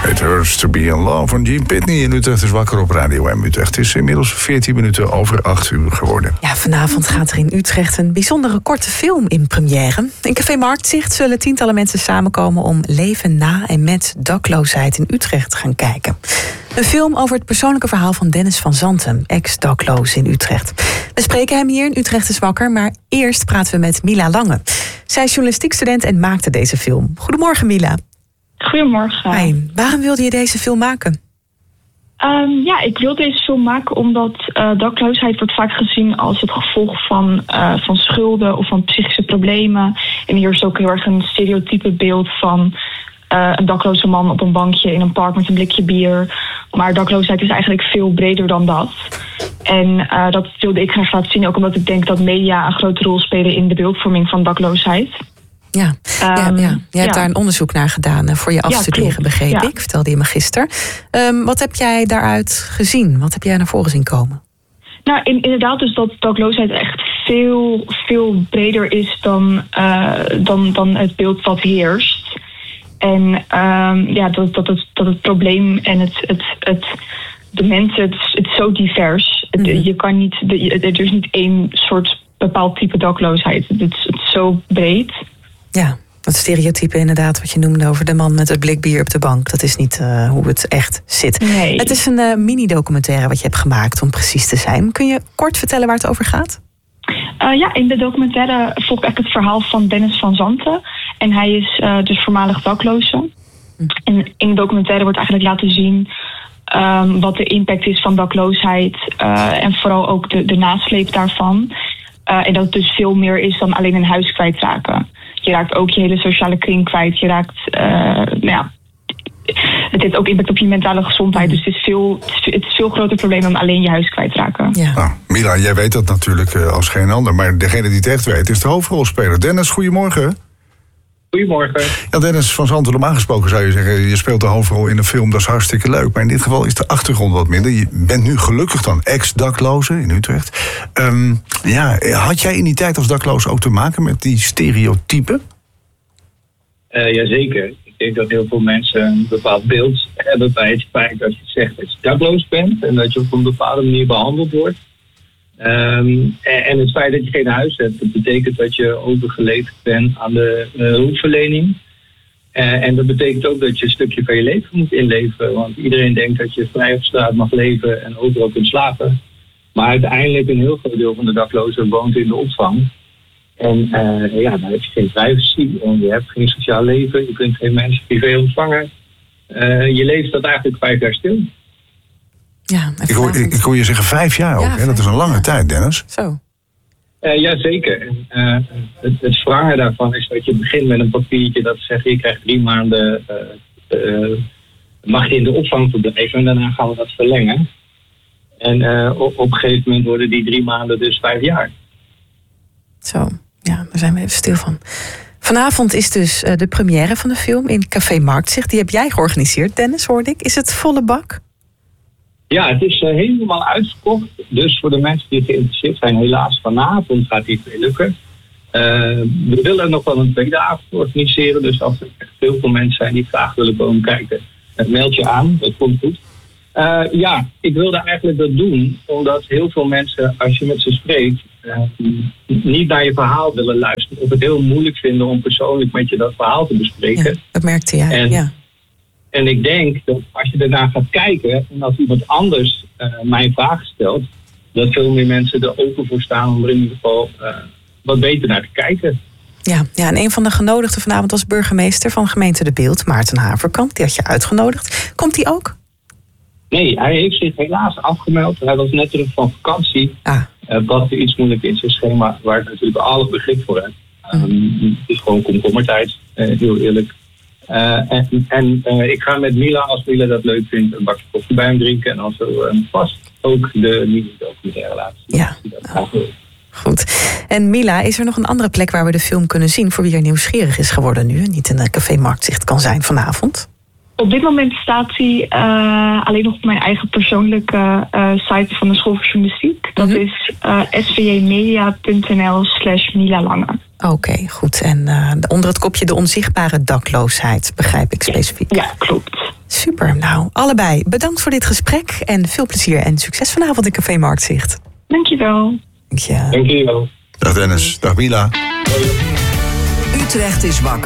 It Hurts to Be in Love van Gene Pitney in Utrecht is wakker op Radio M Utrecht. Het is inmiddels 14 minuten over 8 uur geworden. Ja, vanavond gaat er in Utrecht een bijzondere korte film in première. In Café Marktzicht zullen tientallen mensen samenkomen om leven na en met dakloosheid in Utrecht te gaan kijken. Een film over het persoonlijke verhaal van Dennis van Zanten, ex-dakloos in Utrecht. We spreken hem hier in Utrecht is wakker, maar eerst praten we met Mila Lange. Zij is journalistiekstudent en maakte deze film. Goedemorgen, Mila. Goedemorgen. Hi. Waarom wilde je deze film maken? Ik wil deze film maken omdat dakloosheid wordt vaak gezien als het gevolg van schulden of van psychische problemen. En hier is ook heel erg een stereotype beeld van een dakloze man op een bankje in een park met een blikje bier. Maar dakloosheid is eigenlijk veel breder dan dat. En dat wilde ik graag laten zien, ook omdat ik denk dat media een grote rol spelen in de beeldvorming van dakloosheid. Ja. Je hebt daar een onderzoek naar gedaan voor je afstuderen, begreep ik. Vertelde je me gisteren. Wat heb jij daaruit gezien? Wat heb jij naar voren zien komen? Nou, inderdaad dus dat dakloosheid echt veel, veel breder is dan het beeld wat heerst. En dat het probleem en de mensen, het is zo divers. Je kan niet, er is niet één soort bepaald type dakloosheid. Het is zo breed. Ja, dat stereotype inderdaad wat je noemde over de man met het blik bier op de bank. Dat is niet hoe het echt zit. Nee. Het is een mini-documentaire wat je hebt gemaakt, om precies te zijn. Kun je kort vertellen waar het over gaat? In de documentaire volgt echt het verhaal van Dennis van Zanten. En hij is dus voormalig dakloze. En in de documentaire wordt eigenlijk laten zien wat de impact is van dakloosheid. En vooral ook de nasleep daarvan. En dat het dus veel meer is dan alleen een huis kwijtraken. Je raakt ook je hele sociale kring kwijt. Je raakt, het heeft ook impact op je mentale gezondheid. Dus het is veel groter probleem dan alleen je huis kwijtraken. Ja. Nou, Mila, jij weet dat natuurlijk als geen ander. Maar degene die het echt weet is de hoofdrolspeler. Dennis, goedemorgen. Goedemorgen. Ja, Dennis van Zanten, normaal gesproken zou je zeggen, je speelt de hoofdrol in een film, dat is hartstikke leuk. Maar in dit geval is de achtergrond wat minder. Je bent nu gelukkig dan ex-dakloze in Utrecht. Had jij in die tijd als dakloze ook te maken met die stereotypen? Jazeker. Ik denk dat heel veel mensen een bepaald beeld hebben bij het feit dat je zegt dat je dakloos bent en dat je op een bepaalde manier behandeld wordt. En het feit dat je geen huis hebt, dat betekent dat je overgeleverd bent aan de hulpverlening. En dat betekent ook dat je een stukje van je leven moet inleveren. Want iedereen denkt dat je vrij op straat mag leven en overal kunt slapen. Maar uiteindelijk een heel groot deel van de daklozen woont in de opvang. En dan heb je geen privacy en je hebt geen sociaal leven. Je kunt geen mensen privé ontvangen. Je leeft dat eigenlijk 5 jaar stil. Ja, ik hoor je zeggen 5 jaar ook. Hè? Dat is een lange tijd, Dennis. Zo. Jazeker. Het wrange daarvan is dat je begint met een papiertje dat zegt, je krijgt 3 maanden, mag je in de opvang verblijven en daarna gaan we dat verlengen. En op een gegeven moment worden die 3 maanden dus 5 jaar. Zo, ja, daar zijn we even stil van. Vanavond is dus de première van de film in Café Marktzicht. Die heb jij georganiseerd, Dennis, hoorde ik. Is het volle bak? Ja, het is helemaal uitverkocht. Dus voor de mensen die geïnteresseerd zijn, helaas vanavond gaat die niet lukken. We willen nog wel een tweede avond organiseren. Dus als er echt heel veel mensen zijn die graag willen komen kijken, meld je aan. Dat komt goed. Ik wilde eigenlijk dat doen, omdat heel veel mensen, als je met ze spreekt, niet naar je verhaal willen luisteren. Of het heel moeilijk vinden om persoonlijk met je dat verhaal te bespreken. Ja, dat merkte jij, En ik denk dat als je daarna gaat kijken en als iemand anders mij vragen stelt, dat veel meer mensen er open voor staan om er in ieder geval wat beter naar te kijken. Ja, en een van de genodigden vanavond was burgemeester van gemeente De Bilt, Maarten Haverkamp. Die had je uitgenodigd. Komt die ook? Nee, hij heeft zich helaas afgemeld. Hij was net terug van vakantie. Wat iets moeilijk is, een schema waar ik natuurlijk alle begrip voor heb. Het is gewoon komkommertijd, heel eerlijk. Ik ga met Mila, als Mila dat leuk vindt, een bakje koffie bij hem drinken. En dan zo vast ook de mini-documentaire laten zien. Ja, goed. En Mila, is er nog een andere plek waar we de film kunnen zien voor wie er nieuwsgierig is geworden nu? Niet in een Café Marktzicht kan zijn vanavond? Op dit moment staat hij alleen nog op mijn eigen persoonlijke site van de School voor Journalistiek. Dat is svjmedia.nl/Mila Lange. Oké, goed. En onder het kopje de onzichtbare dakloosheid, begrijp ik specifiek. Ja, klopt. Super. Allebei bedankt voor dit gesprek en veel plezier en succes vanavond in Café Marktzicht. Dankjewel. Ja. Dankjewel. Dag Dennis, dag Mila. Utrecht is wakker.